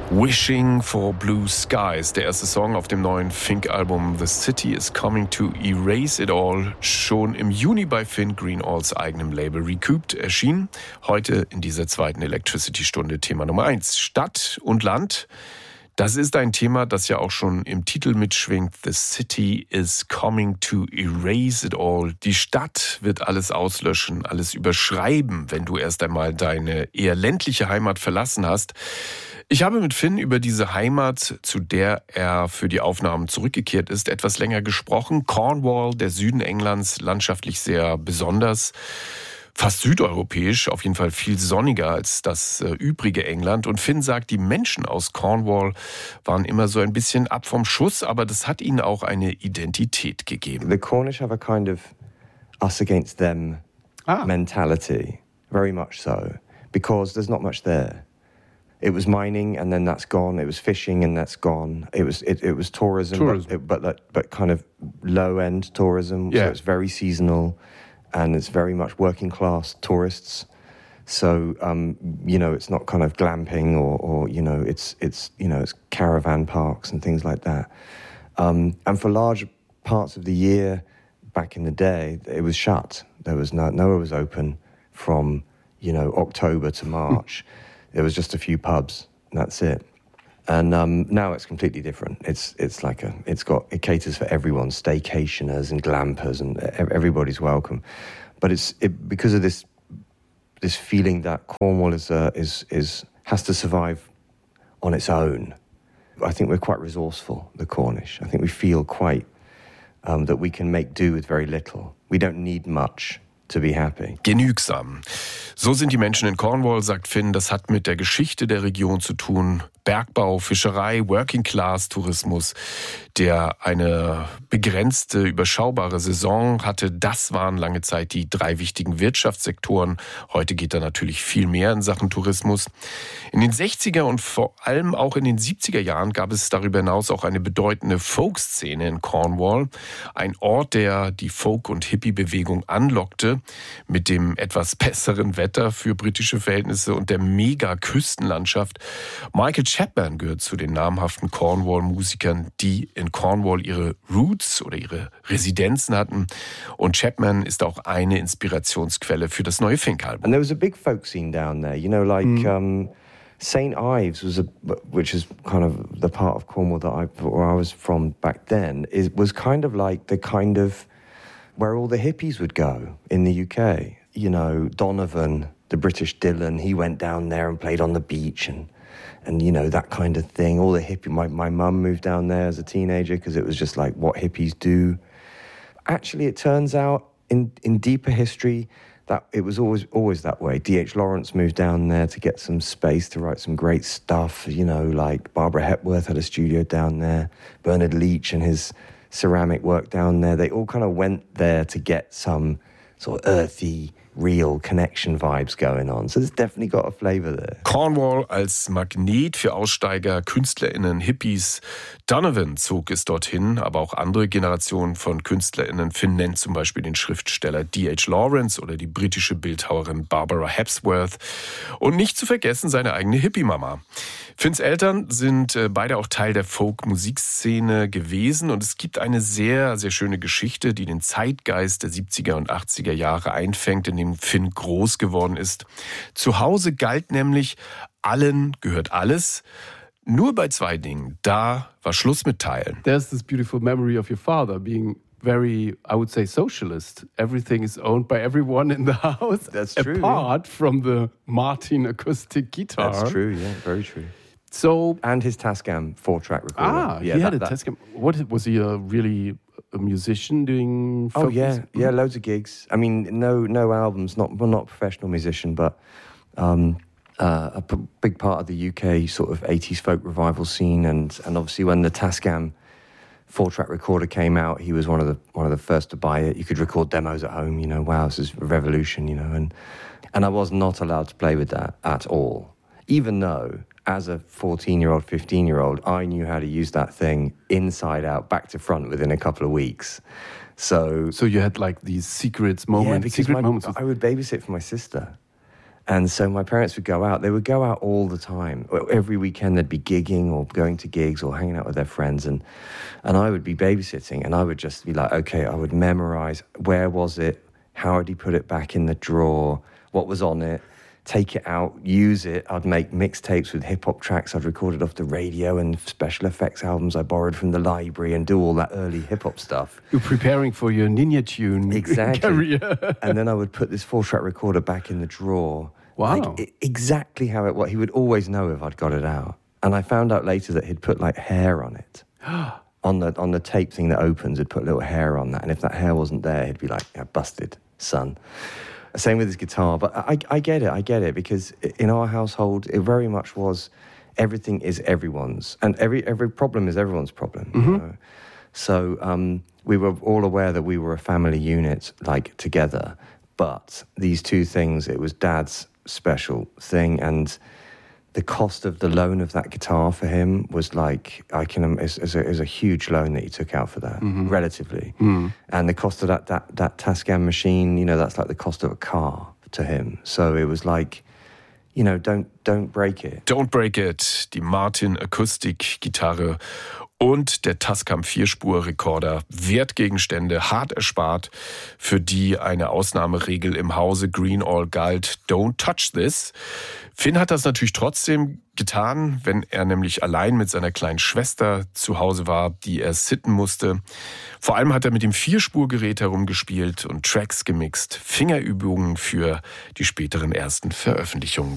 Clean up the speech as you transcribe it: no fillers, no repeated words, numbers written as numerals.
Wishing for Blue Skies, der erste Song auf dem neuen Fink-Album The City is Coming to Erase It All, schon im Juni bei Finn Greenalls eigenem Label Recouped erschienen. Heute in dieser zweiten Electricity-Stunde Thema Nummer 1. Stadt und Land. Das ist ein Thema, das ja auch schon im Titel mitschwingt. The city is coming to erase it all. Die Stadt wird alles auslöschen, alles überschreiben, wenn du erst einmal deine eher ländliche Heimat verlassen hast. Ich habe mit Finn über diese Heimat, zu der er für die Aufnahmen zurückgekehrt ist, etwas länger gesprochen. Cornwall, der Süden Englands, landschaftlich sehr besonders. Fast südeuropäisch, auf jeden Fall viel sonniger als das übrige England. Und Finn sagt, die Menschen aus Cornwall waren immer so ein bisschen ab vom Schuss, aber das hat ihnen auch eine Identität gegeben. The Cornish have a kind of us against them mentality, very much so, because there's not much there. It was mining and then that's gone. It was fishing and that's gone. It was tourism. But kind of low end tourism. Yeah. So it's very seasonal. And it's very much working class tourists. So, it's not kind of glamping or it's caravan parks and things like that. And for large parts of the year back in the day, it was shut. There was nowhere was open from, October to March. There was just a few pubs, and that's it. And now it's completely different. It caters for everyone, staycationers and glampers, and everybody's welcome. But because of this feeling that Cornwall has to survive on its own. I think we're quite resourceful, the Cornish. I think we feel quite that we can make do with very little. We don't need much to be happy. Genügsam. So sind die Menschen in Cornwall, sagt Finn. Das hat mit der Geschichte der Region zu tun. Bergbau, Fischerei, Working-Class-Tourismus, der eine begrenzte, überschaubare Saison hatte. Das waren lange Zeit die 3 wichtigen Wirtschaftssektoren. Heute geht da natürlich viel mehr in Sachen Tourismus. In den 60er und vor allem auch in den 70er Jahren gab es darüber hinaus auch eine bedeutende Folk-Szene in Cornwall. Ein Ort, der die Folk- und Hippie-Bewegung anlockte, mit dem etwas besseren Wetter für britische Verhältnisse und der Mega-Küstenlandschaft. Michael Chapman gehört zu den namhaften Cornwall-Musikern, die in Cornwall ihre Roots oder ihre Residenzen hatten. Und Chapman ist auch eine Inspirationsquelle für das neue Fink-Album. And there was a big folk scene down there, St. Ives which is kind of the part of Cornwall where I was from back then. It was kind of like where all the hippies would go in the UK. Donovan, the British Dylan, he went down there and played on the beach and that kind of thing. All the hippie. My mum moved down there as a teenager because it was just like what hippies do. Actually, it turns out in deeper history that it was always that way. D.H. Lawrence moved down there to get some space to write some great stuff. Like Barbara Hepworth had a studio down there. Bernard Leach and his ceramic work down there. They all kind of went there to get some sort of earthy, real connection vibes going on. So there's definitely got a flavor there. Cornwall als Magnet für Aussteiger, KünstlerInnen, Hippies. Donovan zog es dorthin, aber auch andere Generationen von KünstlerInnen. Finn nennt zum Beispiel den Schriftsteller D.H. Lawrence oder die britische Bildhauerin Barbara Hepworth. Und nicht zu vergessen seine eigene Hippie-Mama. Finns Eltern sind beide auch Teil der Folk-Musikszene gewesen und es gibt eine sehr, sehr schöne Geschichte, die den Zeitgeist der 70er und 80er Jahre einfängt, in dem Finn groß geworden ist. Zu Hause galt nämlich, allen gehört alles. Nur bei 2 Dingen, da war Schluss mit Teilen. There's this beautiful memory of your father being very, I would say, socialist. Everything is owned by everyone in the house. That's true. Apart from the Martin acoustic guitar. That's true, yeah, very true. So, and his Tascam 4-track recorder. He had a Tascam. Was he really a musician doing folk music? Yeah, loads of gigs. I mean, no albums. Not a professional musician, but a big part of the UK sort of 80s folk revival scene. And obviously, when the Tascam 4-track recorder came out, he was one of the first to buy it. You could record demos at home. Wow, this is a revolution. And I was not allowed to play with that at all, even though, as a 14-year-old, 15-year-old, I knew how to use that thing inside out, back to front within a couple of weeks. So you had like these secret moments. Yeah, because I would babysit for my sister. And so my parents would go out. They would go out all the time. Every weekend they'd be gigging or going to gigs or hanging out with their friends. And I would be babysitting, and I would just be like, okay, I would memorize, where was it? How had he put it back in the drawer? What was on it? Take it out, use it. I'd make mixtapes with hip-hop tracks I'd recorded off the radio and special effects albums I borrowed from the library and do all that early hip-hop stuff. You're preparing for your Ninja Tune career. And then I would put this 4-track recorder back in the drawer. Wow. Like, exactly how it was. He would always know if I'd got it out. And I found out later that he'd put like hair on it. on the tape thing that opens, he'd put a little hair on that. And if that hair wasn't there, he'd be like, yeah, busted, son. Same with his guitar. But I get it, because in our household, it very much was everything is everyone's. And every problem is everyone's problem. You know? So we were all aware that we were a family unit, like, together. But these two things, it was Dad's special thing, and the cost of the loan of that guitar for him was like, is a huge loan that he took out for that, relatively. And the cost of that Tascam machine, you know, that's like the cost of a car to him. So it was like, you know, don't break it. Don't Break It, die Martin Akustikgitarre und der Tascam 4-Spur-Rekorder, Wertgegenstände, hart erspart, für die eine Ausnahmeregel im Hause Greenall galt, don't touch this. Finn hat das natürlich trotzdem getan, wenn er nämlich allein mit seiner kleinen Schwester zu Hause war, die er sitten musste. Vor allem hat er mit dem 4-Spurgerät herumgespielt und Tracks gemixt, Fingerübungen für die späteren ersten Veröffentlichungen.